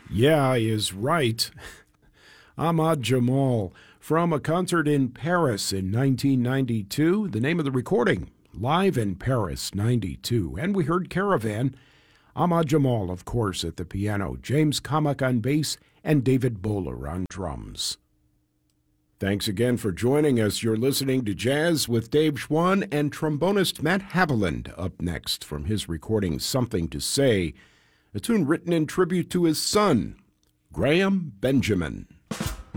Yeah is right. Ahmad Jamal from a concert in Paris in 1992. The name of the recording, Live in Paris 92. And we heard Caravan. Ahmad Jamal, of course, at the piano, James Kamak on bass, and David Bowler on drums. Thanks again for joining us. You're listening to Jazz with Dave Schwann, and trombonist Matt Haviland up next from his recording Something to Say, a tune written in tribute to his son, Graham Benjamin.